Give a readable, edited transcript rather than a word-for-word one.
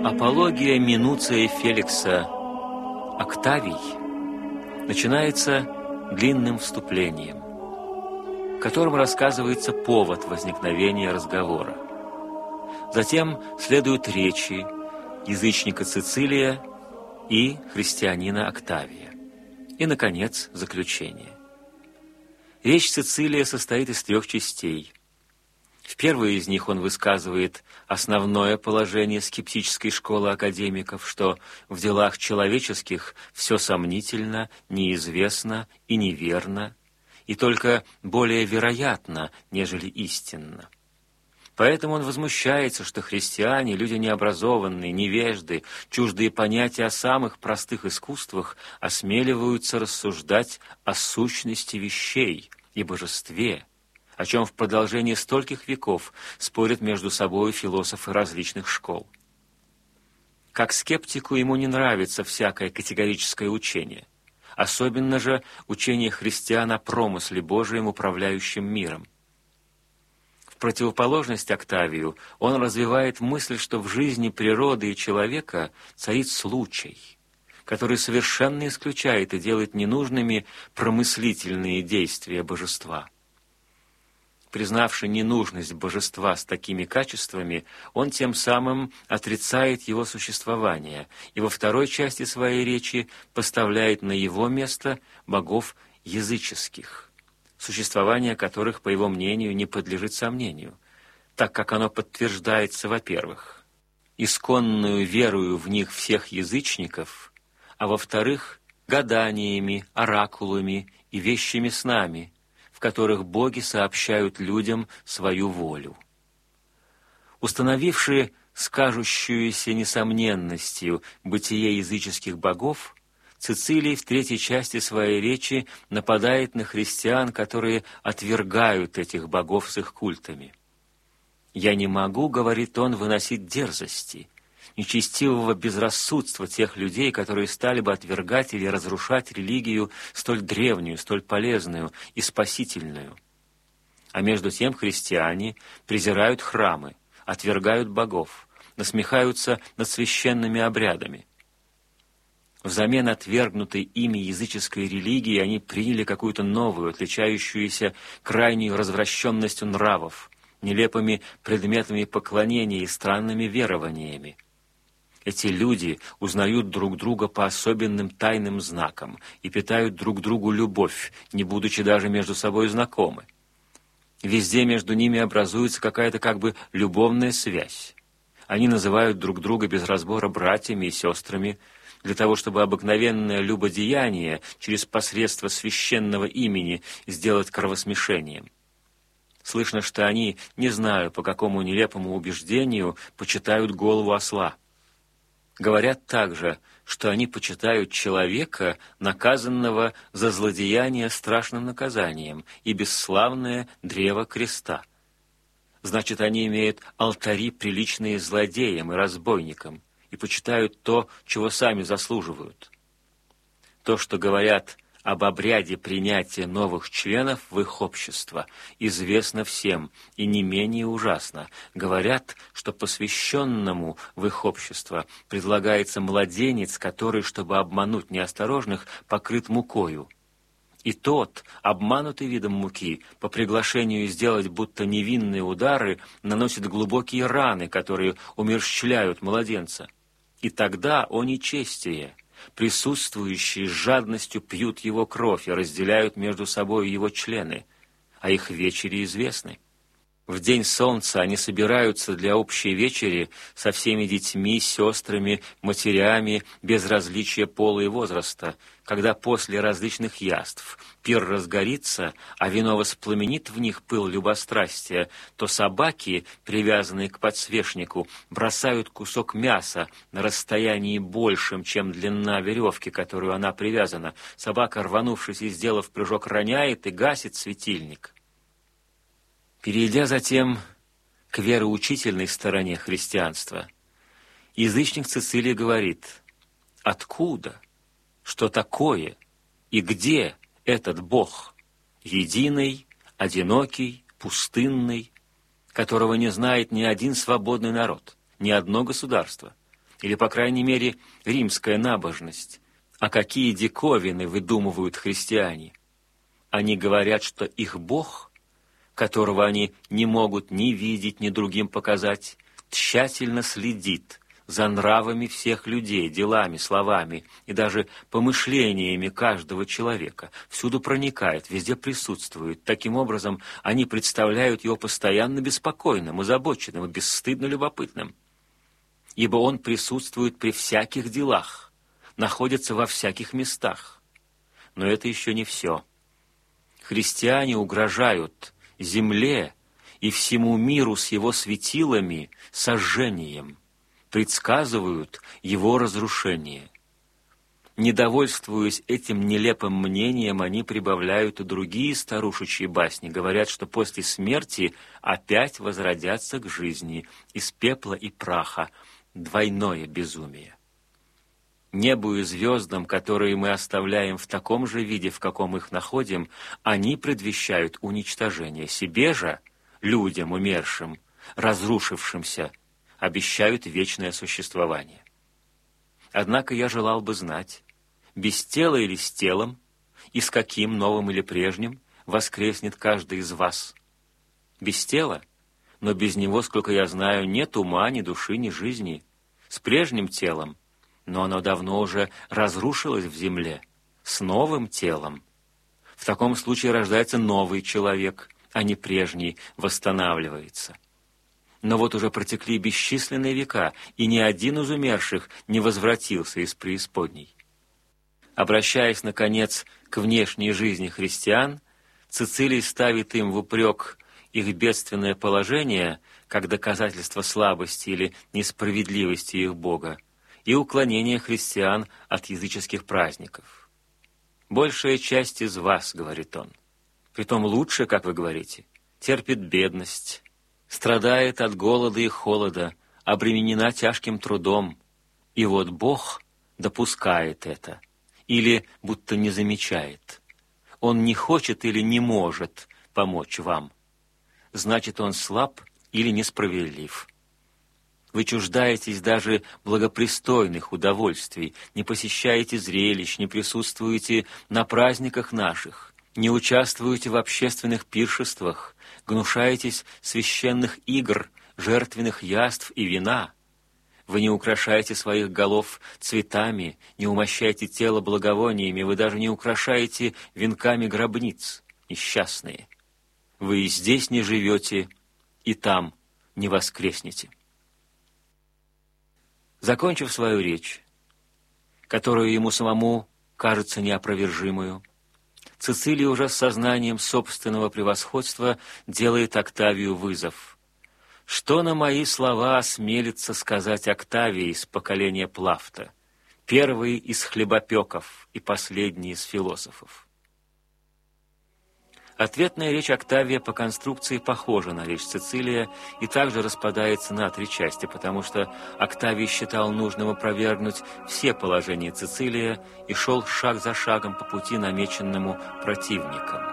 Апология Минуция Феликса «Октавий» начинается длинным вступлением, в котором рассказывается повод возникновения разговора. Затем следуют речи язычника Цицилия и христианина Октавия. И, наконец, заключение. Речь Цицилия состоит из 3 частей. В первой из них он высказывает основное положение скептической школы академиков, что в делах человеческих все сомнительно, неизвестно и неверно, и только более вероятно, нежели истинно. Поэтому он возмущается, что христиане, люди необразованные, невежды, чуждые понятия о самых простых искусствах, осмеливаются рассуждать о сущности вещей и божестве, о чем в продолжении стольких веков спорят между собой философы различных школ. Как скептику ему не нравится всякое категорическое учение, особенно же учение христиан о промысле Божием, управляющем миром. В противоположность Октавию он развивает мысль, что в жизни природы и человека царит случай, который совершенно исключает и делает ненужными промыслительные действия божества. Признавши ненужность божества с такими качествами, он тем самым отрицает его существование и во второй части своей речи поставляет на его место богов языческих, существование которых, по его мнению, не подлежит сомнению, так как оно подтверждается, во-первых, исконную верою в них всех язычников, а во-вторых, гаданиями, оракулами и вещими снами, в которых боги сообщают людям свою волю. Установивши с кажущуюся несомненностью бытие языческих богов, Цицилий в 3 части своей речи нападает на христиан, которые отвергают этих богов с их культами. «Я не могу, — говорит он, — выносить дерзости, нечестивого безрассудства тех людей, которые стали бы отвергать или разрушать религию столь древнюю, столь полезную и спасительную. А между тем христиане презирают храмы, отвергают богов, насмехаются над священными обрядами. Взамен отвергнутой ими языческой религии они приняли какую-то новую, отличающуюся крайней развращенностью нравов, нелепыми предметами поклонения и странными верованиями. Эти люди узнают друг друга по особенным тайным знакам и питают друг другу любовь, не будучи даже между собой знакомы. Везде между ними образуется какая-то как бы любовная связь. Они называют друг друга без разбора братьями и сестрами, для того, чтобы обыкновенное любодеяние через посредство священного имени сделать кровосмешением. Слышно, что они, не знаю по какому нелепому убеждению, почитают голову осла. Говорят также, что они почитают человека, наказанного за злодеяние страшным наказанием, и бесславное древо креста. Значит, они имеют алтари, приличные злодеям и разбойникам, и почитают то, чего сами заслуживают. То, что говорят об обряде принятия новых членов в их общество, известно всем и не менее ужасно. Говорят, что посвященному в их общество предлагается младенец, который, чтобы обмануть неосторожных, покрыт мукою. И тот, обманутый видом муки, по приглашению сделать будто невинные удары, наносит глубокие раны, которые умерщвляют младенца. И тогда о нечестие! Присутствующие с жадностью пьют его кровь и разделяют между собой его члены, а их вечери известны. В день солнца они собираются для общей вечери со всеми детьми, сестрами, матерями, без различия пола и возраста. Когда после различных яств пир разгорится, а вино воспламенит в них пыл любострастия, то собаки, привязанные к подсвечнику, бросают кусок мяса на расстоянии большем, чем длина веревки, которую она привязана. Собака, рванувшись и сделав прыжок, роняет и гасит светильник. Перейдя затем к вероучительной стороне христианства, язычник Цицилий говорит: откуда, что такое и где этот Бог, единый, одинокий, пустынный, которого не знает ни один свободный народ, ни одно государство, или, по крайней мере, римская набожность. А какие диковины выдумывают христиане? Они говорят, что их Бог, которого они не могут ни видеть, ни другим показать, тщательно следит за нравами всех людей, делами, словами и даже помышлениями каждого человека, всюду проникает, везде присутствует. Таким образом, они представляют его постоянно беспокойным, озабоченным и бесстыдно любопытным. Ибо он присутствует при всяких делах, находится во всяких местах. Но это еще не все. Христиане угрожают земле и всему миру с его светилами сожжением, предсказывают его разрушение. Недовольствуясь этим нелепым мнением, они прибавляют и другие старушечьи басни, говорят, что после смерти опять возродятся к жизни из пепла и праха. Двойное безумие. Небу и звездам, которые мы оставляем в таком же виде, в каком их находим, они предвещают уничтожение. Себе же, людям умершим, разрушившимся, обещают вечное существование. Однако я желал бы знать, без тела или с телом, и с каким, новым или прежним, воскреснет каждый из вас. Без тела, но без него, сколько я знаю, нет ума, ни души, ни жизни. С прежним телом, но оно давно уже разрушилось в земле, с новым телом. В таком случае рождается новый человек, а не прежний восстанавливается. Но вот уже протекли бесчисленные века, и ни один из умерших не возвратился из преисподней. Обращаясь, наконец, к внешней жизни христиан, Цицилий ставит им в упрек их бедственное положение как доказательство слабости или несправедливости их Бога и уклонение христиан от языческих праздников. «Большая часть из вас, — говорит он, — притом лучше, как вы говорите, терпит бедность, страдает от голода и холода, обременена тяжким трудом, и вот Бог допускает это, или будто не замечает. Он не хочет или не может помочь вам. Значит, он слаб или несправедлив. Вы чуждаетесь даже благопристойных удовольствий, не посещаете зрелищ, не присутствуете на праздниках наших, не участвуете в общественных пиршествах, гнушаетесь священных игр, жертвенных яств и вина. Вы не украшаете своих голов цветами, не умощаете тело благовониями, вы даже не украшаете венками гробниц, несчастные. Вы и здесь не живете, и там не воскреснете». Закончив свою речь, которую ему самому кажется неопровержимую, Цицилий уже с сознанием собственного превосходства делает Октавию вызов. Что на мои слова осмелится сказать Октавий из поколения Плафта, первый из хлебопеков и последний из философов? Ответная речь Октавия по конструкции похожа на речь Цицилия и также распадается на три части, потому что Октавий считал нужным опровергнуть все положения Цицилия и шел шаг за шагом по пути, намеченному противником.